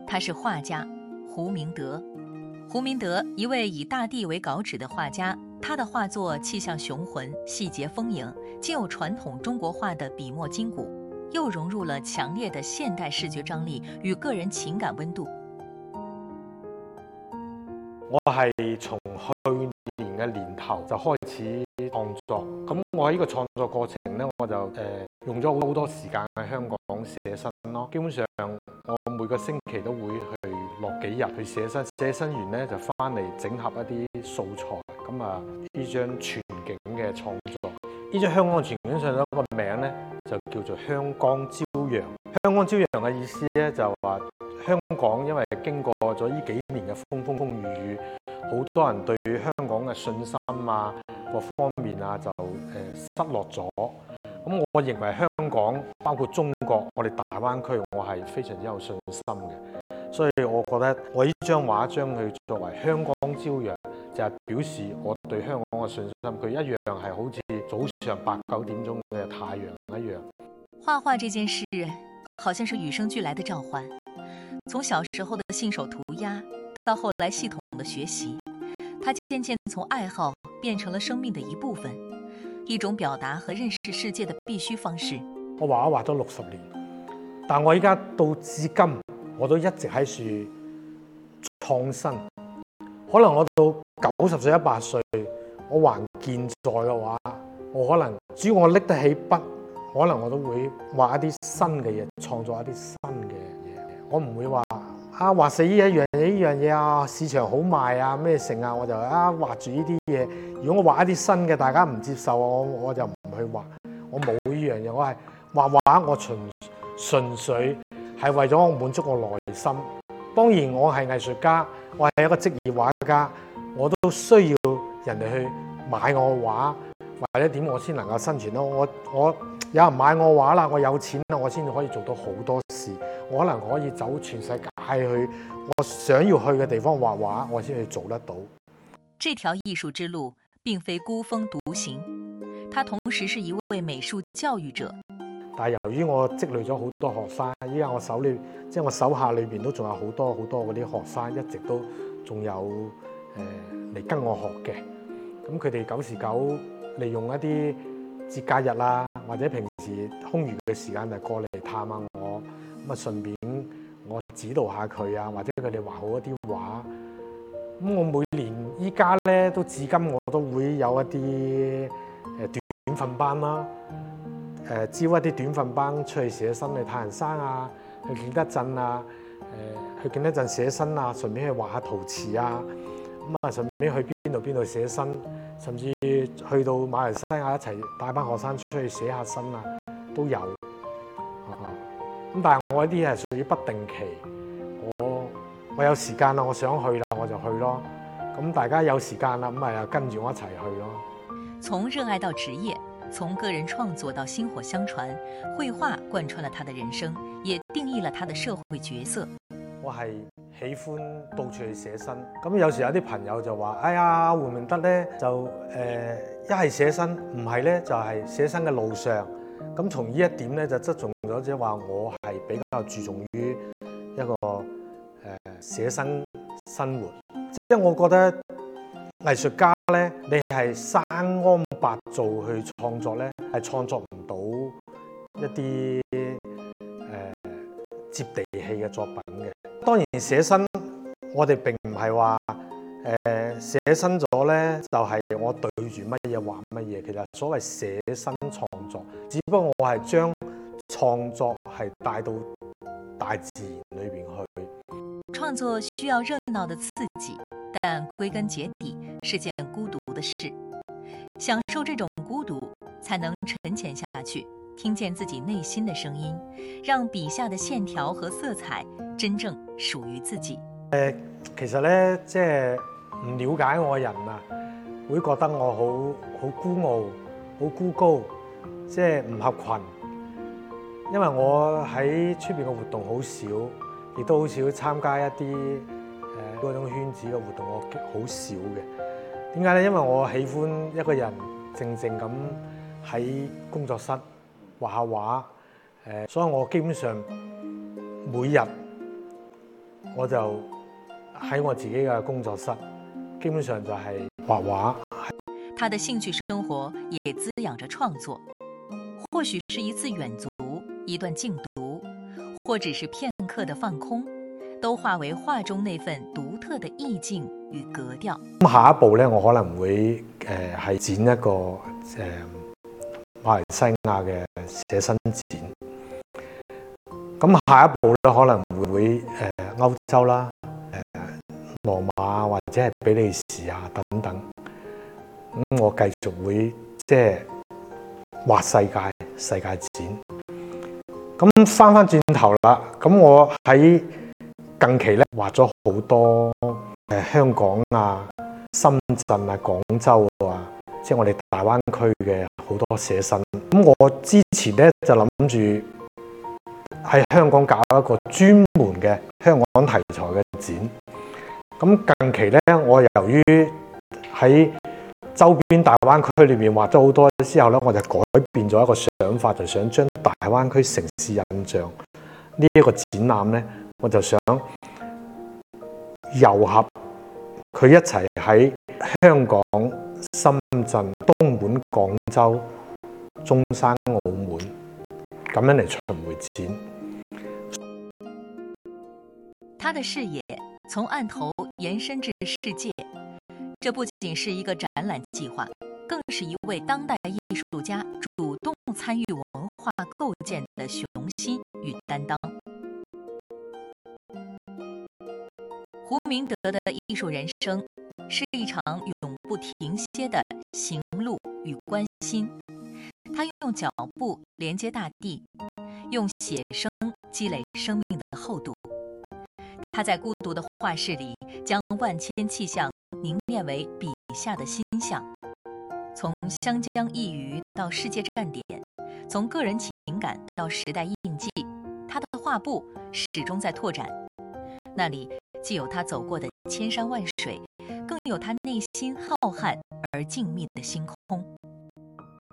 他是画家胡明德。胡明德，一位以大地为稿纸的画家，他的画作气象雄浑，细节丰盈，既有传统中国画的笔墨筋骨，又融入了强烈的现代視覺張力與個人情感溫度。 我係從去年嘅年頭就開始創作，咁我喺呢個創作過程咧，我就用咗好多時間喺香港寫生咯。基本上我每個星期都會去落幾日去寫生，寫生完咧就翻嚟整合一啲素材，咁啊呢張全景嘅創作。呢張香港全景上有一個名咧，就叫做香江朝陽。香江朝陽嘅意思咧就話香港因為經過咗呢幾年嘅風風雨雨，好多人對香港嘅信心啊各方面啊就失落咗。咁我認為香港包括中國，我哋大灣區，我係非常之有信心嘅。所以我覺得我呢張畫將佢作為香港朝陽，就係表示我對香港嘅信心。佢一樣係好似早上8、9點鐘嘅太陽一樣。 畫畫這件事，好像是與生俱來的召喚。從小時候的信手塗鴉，到後來系統的學習，它漸漸從愛好變成了生命的一部分，一種表達和認識世界的必須方式。 我畫咗60年，但我依家到至今，我都一直喺處創新。可能我到90歲、100歲，我還健在嘅話，我可能只要我拎得起筆，可能我都會畫一啲新嘅嘢，創作一啲新嘅嘢。我唔會話畫死呢一樣嘢啊，市場好賣啊咩成啊，我就畫住呢啲嘢。如果我畫一啲新嘅，大家唔接受我就唔去畫。我冇呢樣嘢，我係畫畫，我純粹係為咗我滿足我內心。當然我係藝術家，我係一個職業畫家，我都需要人哋去買我畫，或者點我先能夠生存咯。我有人買我畫啦，我有錢啦，我先可以做到好多事。我可能可以走全世界去我想要去嘅地方畫畫，我先去做得到。 這條藝術之路並非孤峰獨行，他同時是一位美術教育者。 但係由於我積累咗好多學生，依家我手下裏邊都仲有好多嗰啲學生，一直都仲有嚟跟我學嘅。咁佢哋久時久利用一啲節假日啊，或者平時空餘嘅時間就過嚟探下我，咁啊順便我指導下佢啊，或者佢哋畫好一啲畫。咁我每年依家咧都至今我都會有一啲短訓班啦。招一啲短訓班出去寫生，去太陽山啊，去景德鎮啊，去景德鎮寫生啊，順便去畫下陶瓷啊，咁啊順便去邊度寫生，甚至去到馬來西亞一齊帶班學生出去寫下生啊，都有。咁但係我呢啲係屬於不定期，我有時間啦，我想去啦，我就去咯。咁大家有時間啦，咁咪又跟住我一齊去咯。 從熱愛到職業。從個人創作到薪火相傳，繪畫貫穿了他的人生，也定義了他的社會角色。 我係喜歡到處去寫生，咁有時有啲朋友就話：哎呀，胡明德咧就一係寫生，唔係咧就係寫生嘅路上。咁從呢一點咧就側重咗，即係話我係比較注重於一個寫生生活。即係我覺得藝術家咧，你係生安白造去創作咧，係創作唔到一啲接地氣嘅作品嘅。當然寫生，我哋並唔係話寫生咗咧，就係我對住乜嘢畫乜嘢。其實所謂寫生創作，只不過我係將創作係帶到大自然裏邊去。 創作需要熱鬧的刺激，但歸根結底是件孤獨的事。享受這種孤獨，才能沉潛下去，聽見自己內心的聲音，讓筆下的線條和色彩真正屬於自己。 其實咧，即係唔了解我嘅人啊，會覺得我好孤傲、好孤高，即係唔合群。因為我喺出邊嘅活動好少，亦都好少參加一啲嗰種圈子嘅活動，我好少嘅。點解咧？因為我喜歡一個人靜靜咁喺工作室畫下畫，所以我基本上每日我就喺我自己嘅工作室，基本上就係畫畫。 他的兴趣生活也滋养着创作，或许是一次远足，一段静读，或只是片刻的放空，都化為畫中那份獨特的意境與格調。 咁下一步咧，我可能會係展一個馬來西亞嘅寫生展。咁下一步咧，可能會歐洲啦、羅馬或者係比利時啊等等。咁我繼續會即係畫世界展。咁翻轉頭啦，咁我喺近期咧畫咗好多香港啊、深圳啊、廣州啊，即係我哋大灣區嘅好多寫生。咁我之前咧就諗住喺香港搞一個專門嘅香港題材嘅展。咁近期咧，我由於喺周邊大灣區裏面畫咗好多之後咧，我就改變咗一個想法，就想將大灣區城市印象呢一個展覽咧，我就想糅合佢一齊喺香港、深圳、東莞、廣州、中山、澳門咁樣嚟巡迴展。 他的視野從案頭延伸至世界，這不僅是一個展覽計劃，更是一位當代藝術家主動參與文化構建的雄心與擔當。胡明德的藝術人生是一場永不停歇的行路與關心。他用腳步連接大地，用寫生積累生命的厚度。他在孤獨的畫室裡，將萬千氣象凝練為筆下的心象。從湘江一隅到世界站點，從個人情感到時代印記，他的畫布始終在拓展。那裡既有他走過的千山萬水，更有他內心浩瀚而靜謐的星空。